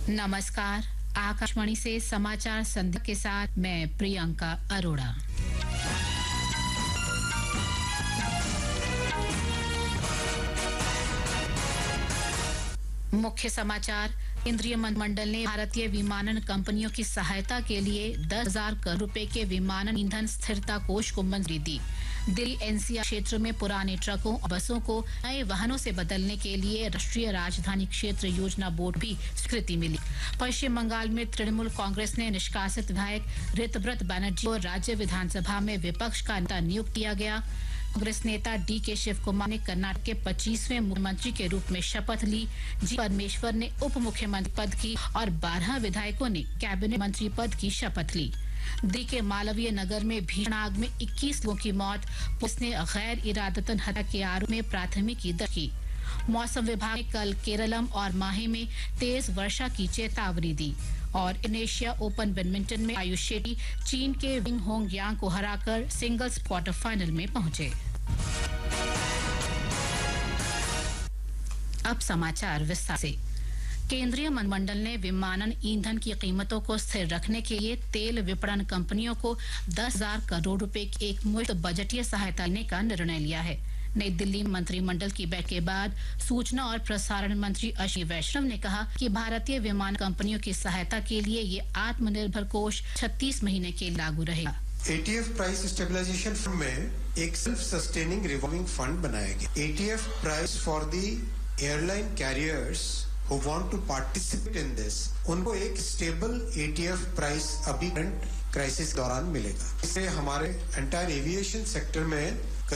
नमस्कार, आकाशवाणी से समाचार संध्या के साथ मैं प्रियंका अरोड़ा। मुख्य समाचार। केंद्रीय मंत्रिमंडल ने भारतीय विमानन कंपनियों की सहायता के लिए 10,000 करोड़ रुपए के विमानन ईंधन स्थिरता कोष को मंजूरी दी। दिल्ली एनसीआर क्षेत्र में पुराने ट्रकों और बसों को नए वाहनों से बदलने के लिए राष्ट्रीय राजधानी क्षेत्र योजना बोर्ड भी स्वीकृति मिली। पश्चिम बंगाल में तृणमूल कांग्रेस ने निष्कासित विधायक ऋतव्रत बनर्जी को राज्य विधानसभा में विपक्ष का नेता नियुक्त किया गया। कांग्रेस नेता डी.के. शिव कुमार ने कर्नाटक के 25वें मुख्यमंत्री के रूप में शपथ ली। जी परमेश्वर ने उप मुख्यमंत्री पद की और 12 विधायकों ने कैबिनेट मंत्री पद की शपथ ली। दिल्ली के मालवीय नगर में भीषण आग में 21 लोगों की मौत। पुलिस ने गैर इरादतन हत्या के आरोप में प्राथमिकी दर्ज की। मौसम विभाग ने कल केरलम और माहे में तेज वर्षा की चेतावनी दी। और इंडोनेशिया ओपन बैडमिंटन में आयुष शेट्टी चीन के विंग होंग यांग को हराकर सिंगल्स क्वार्टर फाइनल में पहुंचे। अब समाचार विस्तार से। केंद्रीय मंत्रिमंडल ने विमानन ईंधन की कीमतों को स्थिर रखने के लिए तेल विपणन कंपनियों को 10,000 करोड़ रुपए की एक मुश्त बजटीय सहायता देने का निर्णय लिया है। नई दिल्ली मंत्रिमंडल की बैठक के बाद सूचना और प्रसारण मंत्री अश्विनी वैष्णव ने कहा कि भारतीय विमान कंपनियों की सहायता के लिए ये आत्मनिर्भर कोष 36 महीने के लागू रहेगा। ATF प्राइस स्टेबलाइजेशन फंड में एक सेल्फ सस्टेनिंग रिवॉल्विंग फंड बनाया गया। ATF price for the airline carriers who want to participate in this, उनको एक स्टेबल ATF प्राइस अभी करंट क्राइसिस दौरान मिलेगा। इससे हमारे एंटायर एविएशन सेक्टर में